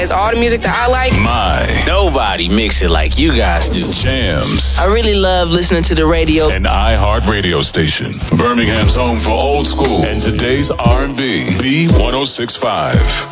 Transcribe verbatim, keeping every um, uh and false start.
has all the music that I like. My. Nobody mix it like you guys do. Jams. I really love listening to the radio. An iHeart radio station. Birmingham's home for old school and today's R and B. B one oh six point five.